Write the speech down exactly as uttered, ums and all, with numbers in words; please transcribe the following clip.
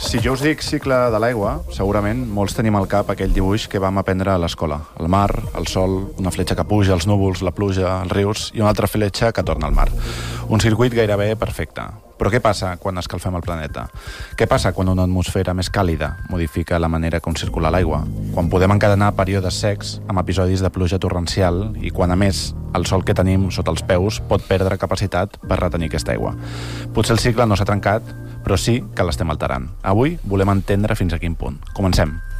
Si jo us dic cicle de l'aigua, segurament molts tenim al cap aquell dibuix que vam aprendre a l'escola. El mar, el sol, una fletxa que puja, els núvols, la pluja, els rius i una altra fletxa que torna al mar. Un circuit gairebé perfecte. Però què passa quan escalfem el planeta? Què passa quan una atmosfera més càlida modifica la manera com circula l'aigua? Quan podem encadenar períodes secs amb episodis de pluja torrencial i quan, a més, el sol que tenim sota els peus pot perdre capacitat per retenir aquesta aigua. Potser el cicle no s'ha trencat, però sí que l'estem alterant. Avui volem entendre fins a quin punt. Comencem.